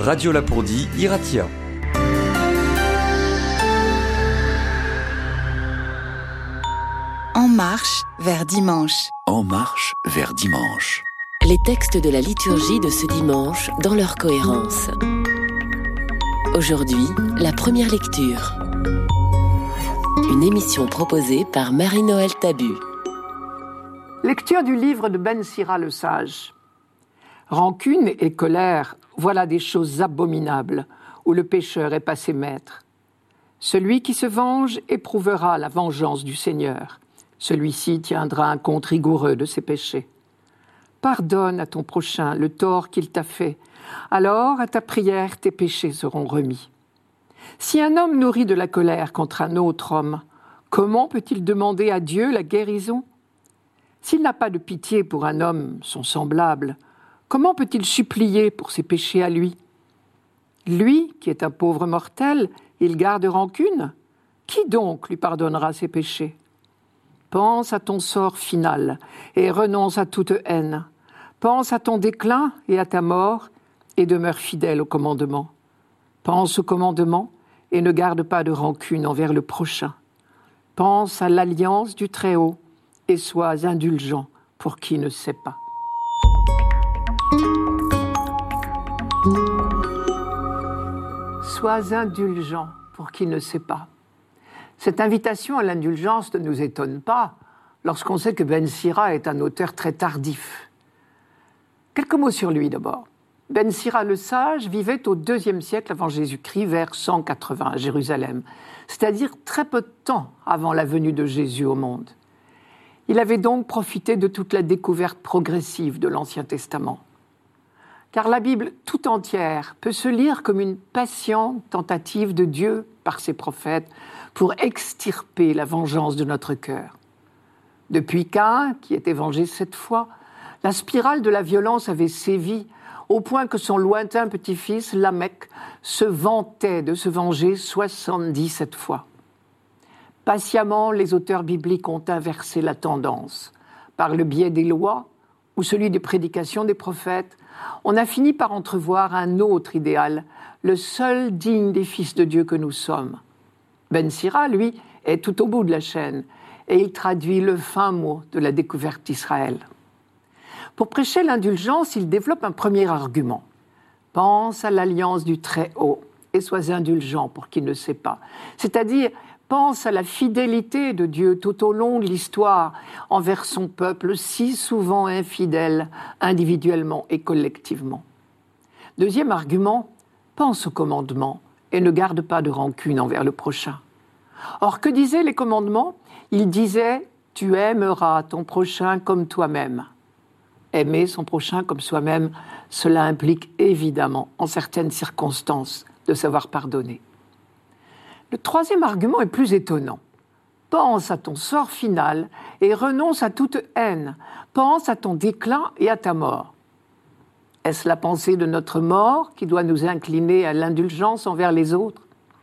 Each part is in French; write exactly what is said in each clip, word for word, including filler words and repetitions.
Radio Lapourdie, Iratia. En marche vers dimanche. En marche vers dimanche. Les textes de la liturgie de ce dimanche dans leur cohérence. Aujourd'hui, la première lecture. Une émission proposée par Marie-Noël Tabu. Lecture du livre de Ben Sira le sage. Rancune et colère, voilà des choses abominables, où le pécheur est passé maître. Celui qui se venge éprouvera la vengeance du Seigneur. Celui-ci tiendra un compte rigoureux de ses péchés. Pardonne à ton prochain le tort qu'il t'a fait. Alors, à ta prière, tes péchés seront remis. Si un homme nourrit de la colère contre un autre homme, comment peut-il demander à Dieu la guérison ? S'il n'a pas de pitié pour un homme, son semblable, comment peut-il supplier pour ses péchés à lui ? Lui, qui est un pauvre mortel, il garde rancune ? Qui donc lui pardonnera ses péchés ? Pense à ton sort final et renonce à toute haine. Pense à ton déclin et à ta mort et demeure fidèle au commandement. Pense au commandement et ne garde pas de rancune envers le prochain. Pense à l'alliance du Très-Haut et sois indulgent pour qui ne sait pas. Sois indulgent pour qui ne sait pas. Cette invitation à l'indulgence ne nous étonne pas lorsqu'on sait que Ben Sira est un auteur très tardif. Quelques mots sur lui d'abord. Ben Sira le sage vivait au deuxième siècle avant Jésus-Christ, vers cent quatre-vingts à Jérusalem, c'est-à-dire très peu de temps avant la venue de Jésus au monde. Il avait donc profité de toute la découverte progressive de l'Ancien Testament. Car la Bible tout entière peut se lire comme une patiente tentative de Dieu, par ses prophètes, pour extirper la vengeance de notre cœur. Depuis Caïn, qui était vengé sept fois, la spirale de la violence avait sévi, au point que son lointain petit-fils, Lamech, se vantait de se venger soixante-dix-sept fois. Patiemment, les auteurs bibliques ont inversé la tendance. Par le biais des lois, ou celui des prédications des prophètes, on a fini par entrevoir un autre idéal, le seul digne des fils de Dieu que nous sommes. Ben Sira, lui, est tout au bout de la chaîne, et il traduit le fin mot de la découverte d'Israël. Pour prêcher l'indulgence, il développe un premier argument. Pense à l'alliance du Très-Haut et sois indulgent pour qui ne sait pas. C'est-à-dire, pense à la fidélité de Dieu tout au long de l'histoire envers son peuple si souvent infidèle, individuellement et collectivement. Deuxième argument, pense aux commandements et ne garde pas de rancune envers le prochain. Or, que disaient les commandements ? Ils disaient « Tu aimeras ton prochain comme toi-même ». Aimer son prochain comme soi-même, cela implique évidemment, en certaines circonstances, de savoir pardonner. Le troisième argument est plus étonnant. Pense à ton sort final et renonce à toute haine. Pense à ton déclin et à ta mort. Est-ce la pensée de notre mort qui doit nous incliner à l'indulgence envers les autres ?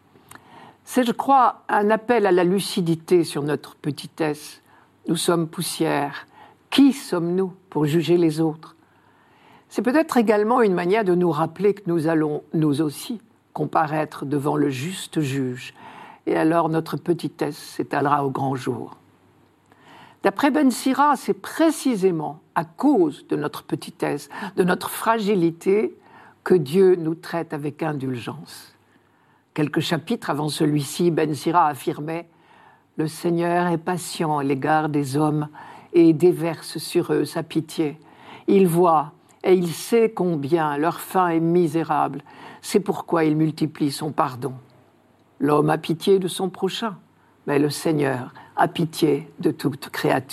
C'est, je crois, un appel à la lucidité sur notre petitesse. Nous sommes poussière. Qui sommes-nous pour juger les autres ? C'est peut-être également une manière de nous rappeler que nous allons, nous aussi, comparaître devant le juste juge. Et alors notre petitesse s'étalera au grand jour. D'après Ben Sira, c'est précisément à cause de notre petitesse, de notre fragilité, que Dieu nous traite avec indulgence. Quelques chapitres avant celui-ci, Ben Sira affirmait « Le Seigneur est patient à l'égard des hommes et déverse sur eux sa pitié. Il voit et il sait combien leur fin est misérable. C'est pourquoi il multiplie son pardon. L'homme a pitié de son prochain, mais le Seigneur a pitié de toute créature. »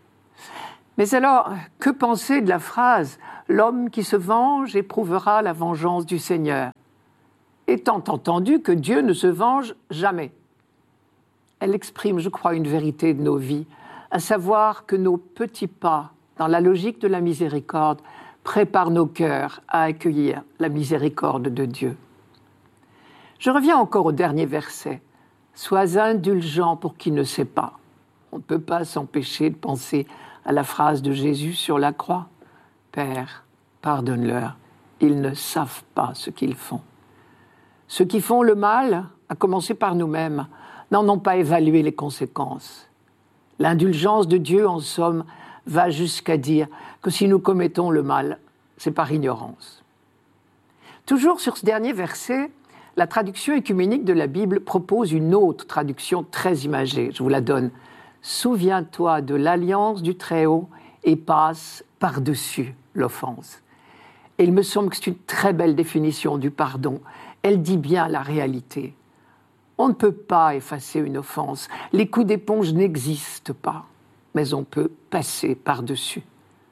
Mais alors, que penser de la phrase « L'homme qui se venge éprouvera la vengeance du Seigneur » étant entendu que Dieu ne se venge jamais. Elle exprime, je crois, une vérité de nos vies, à savoir que nos petits pas dans la logique de la miséricorde préparent nos cœurs à accueillir la miséricorde de Dieu. Je reviens encore au dernier verset. « Sois indulgent pour qui ne sait pas ». On ne peut pas s'empêcher de penser à la phrase de Jésus sur la croix. « Père, pardonne-leur, Ils ne savent pas ce qu'ils font. Ceux qui font le mal, à commencer par nous-mêmes, n'en ont pas évalué les conséquences. L'indulgence de Dieu, en somme, va jusqu'à dire que si nous commettons le mal, c'est par ignorance. Toujours sur ce dernier verset, la traduction œcuménique de la Bible propose une autre traduction très imagée. Je vous la donne. « Souviens-toi de l'alliance du Très-Haut et passe par-dessus l'offense. » Et il me semble que c'est une très belle définition du pardon. Elle dit bien la réalité. On ne peut pas effacer une offense. Les coups d'éponge n'existent pas, mais on peut passer par-dessus.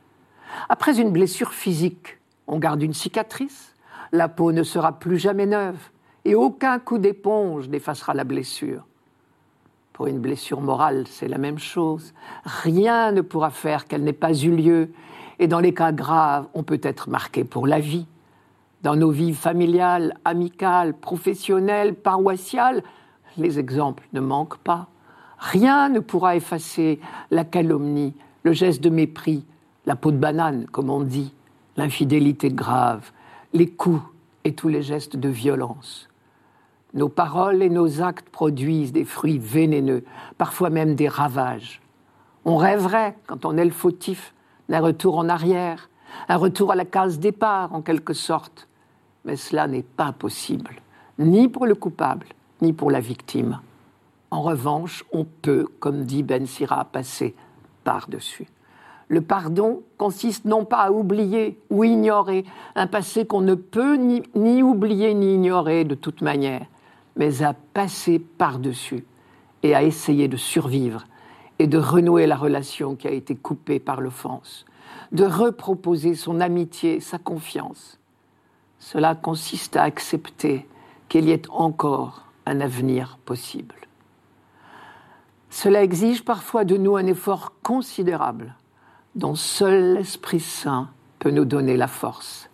Après une blessure physique, on garde une cicatrice, la peau ne sera plus jamais neuve, et aucun coup d'éponge n'effacera la blessure. Pour une blessure morale, c'est la même chose. Rien ne pourra faire qu'elle n'ait pas eu lieu, et dans les cas graves, on peut être marqué pour la vie. Dans nos vies familiales, amicales, professionnelles, paroissiales, les exemples ne manquent pas. Rien ne pourra effacer la calomnie, le geste de mépris, la peau de banane, comme on dit, l'infidélité grave, les coups et tous les gestes de violence. Nos paroles et nos actes produisent des fruits vénéneux, parfois même des ravages. On rêverait, quand on est le fautif, d'un retour en arrière, un retour à la case départ, en quelque sorte. Mais cela n'est pas possible, ni pour le coupable, ni pour la victime. En revanche, on peut, comme dit Ben Sira, passer par-dessus. Le pardon consiste non pas à oublier ou ignorer un passé qu'on ne peut ni, ni oublier ni ignorer de toute manière, mais à passer par-dessus et à essayer de survivre et de renouer la relation qui a été coupée par l'offense, de reproposer son amitié, sa confiance. Cela consiste à accepter qu'il y ait encore un avenir possible. Cela exige parfois de nous un effort considérable dont seul l'Esprit Saint peut nous donner la force.